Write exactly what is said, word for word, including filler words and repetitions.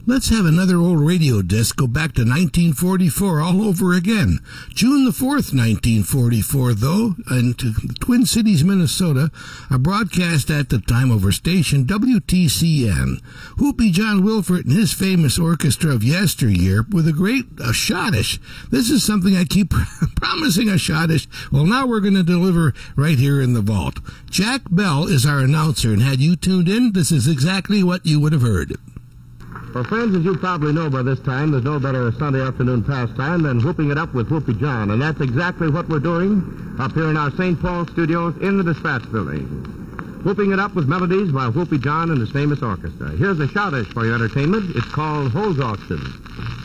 Let's have another old radio disc go back to nineteen forty-four all over again. June the fourth, nineteen forty-four, though, in the Twin Cities, Minnesota, a broadcast at the time over station W T C N. Whoopie John Wilford and his famous orchestra of yesteryear with a great a schottish. This is something I keep promising a schottish. Well, now we're going to deliver right here in the vault. Jack Bell is our announcer, and had you tuned in, this is exactly what you would have heard. For friends, as you probably know by this time, there's no better Sunday afternoon pastime than whooping it up with Whoopie John, and that's exactly what we're doing up here in our Saint Paul studios in the Dispatch Building. Whooping it up with melodies by Whoopie John and his famous orchestra. Here's a schottish for your entertainment. It's called Hose Auction.